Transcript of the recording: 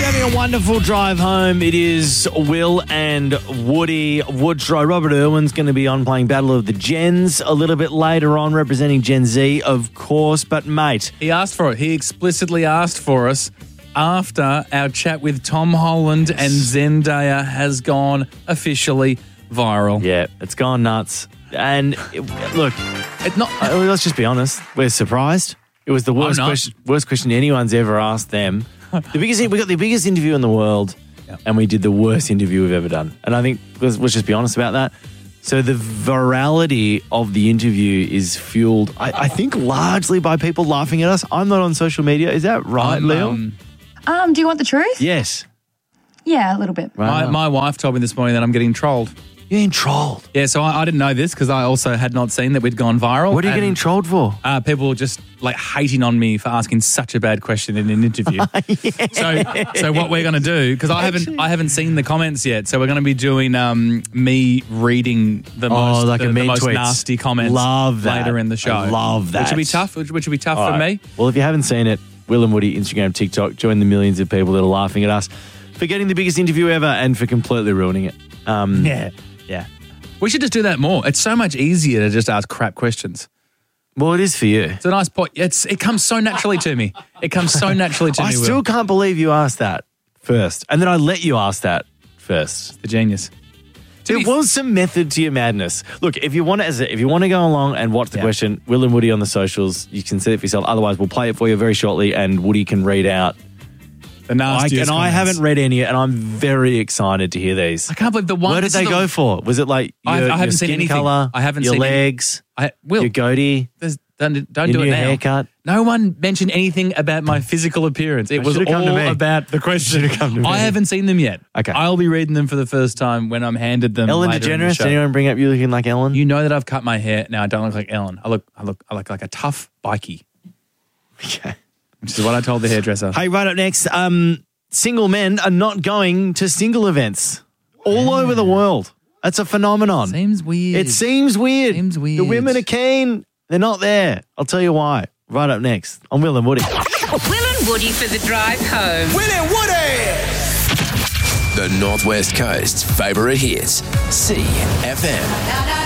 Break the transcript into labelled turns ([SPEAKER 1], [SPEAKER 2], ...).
[SPEAKER 1] having a wonderful drive home. It is Will and Woody Woodstrow. Robert Irwin's going to be on playing Battle of the Gens a little bit later on, representing Gen Z, of course. But, mate,
[SPEAKER 2] He asked for it. He explicitly asked for us after our chat with Tom Holland and Zendaya has gone officially viral.
[SPEAKER 1] yeah, it's gone nuts. And, look, let's just be honest. We're surprised. It was the worst question anyone's ever asked them. We got the biggest interview in the world, and we did the worst interview we've ever done. And I think, let's just be honest about that. So the virality of the interview is fueled, I think, largely by people laughing at us. I'm not on social media. Is that right, Leo?
[SPEAKER 3] Do you want the truth?
[SPEAKER 1] Yes.
[SPEAKER 3] Yeah, a little bit.
[SPEAKER 1] Right.
[SPEAKER 2] My wife told me this morning that I'm getting trolled.
[SPEAKER 1] You're getting trolled.
[SPEAKER 2] Yeah, so I didn't know this because I also had not seen that we'd gone viral.
[SPEAKER 1] What are you getting trolled for?
[SPEAKER 2] People just like hating on me for asking such a bad question in an interview. So what we're going to do, because I haven't seen the comments yet, so we're going to be doing me reading the most
[SPEAKER 1] tweets.
[SPEAKER 2] nasty comments.
[SPEAKER 1] Love that.
[SPEAKER 2] Later in the show.
[SPEAKER 1] I love that.
[SPEAKER 2] Which will be tough. Which will be tough
[SPEAKER 1] All
[SPEAKER 2] for
[SPEAKER 1] right.
[SPEAKER 2] me.
[SPEAKER 1] Well, if you haven't seen it, Will and Woody, Instagram, TikTok, join the millions of people that are laughing at us for getting the biggest interview ever and for completely ruining it. Yeah.
[SPEAKER 2] We should just do that more. It's so much easier to just ask crap questions.
[SPEAKER 1] Well, it is for you.
[SPEAKER 2] It's a nice point. It comes so naturally to me. I
[SPEAKER 1] still can't believe you asked that first. And then I let you ask that first.
[SPEAKER 2] The genius.
[SPEAKER 1] There was some method to your madness. Look, if you want to go along and watch the question, Will and Woody on the socials, you can see it for yourself. Otherwise, we'll play it for you very shortly and Woody can read out
[SPEAKER 2] the nastiest
[SPEAKER 1] I haven't read any and I'm very excited to hear these.
[SPEAKER 2] I can't believe the one.
[SPEAKER 1] Where did they go for? Was it like
[SPEAKER 2] I haven't
[SPEAKER 1] your
[SPEAKER 2] seen
[SPEAKER 1] skin
[SPEAKER 2] anything.
[SPEAKER 1] color,
[SPEAKER 2] I haven't
[SPEAKER 1] your
[SPEAKER 2] seen
[SPEAKER 1] legs,
[SPEAKER 2] Will,
[SPEAKER 1] your goatee,
[SPEAKER 2] don't
[SPEAKER 1] your
[SPEAKER 2] do it
[SPEAKER 1] new
[SPEAKER 2] now.
[SPEAKER 1] haircut?
[SPEAKER 2] No one mentioned anything about my physical appearance. It was all about the question. I haven't seen them yet.
[SPEAKER 1] Okay.
[SPEAKER 2] I'll be reading them for the first time when I'm handed them.
[SPEAKER 1] Ellen
[SPEAKER 2] later in the
[SPEAKER 1] DeGeneres?
[SPEAKER 2] show.
[SPEAKER 1] Did anyone bring up you looking like Ellen?
[SPEAKER 2] You know that I've cut my hair. Now I don't look like Ellen. I look like a tough bikie.
[SPEAKER 1] Okay.
[SPEAKER 2] Which is what I told the hairdresser.
[SPEAKER 1] Hey, right up next, single men are not going to single events all over the world. That's a phenomenon.
[SPEAKER 2] Seems weird.
[SPEAKER 1] It seems weird.
[SPEAKER 2] Seems weird.
[SPEAKER 1] The women are keen. They're not there. I'll tell you why. Right up next on Will and Woody.
[SPEAKER 4] Will and Woody for the drive home.
[SPEAKER 5] Will and Woody! The Northwest Coast's favourite hits. CFM.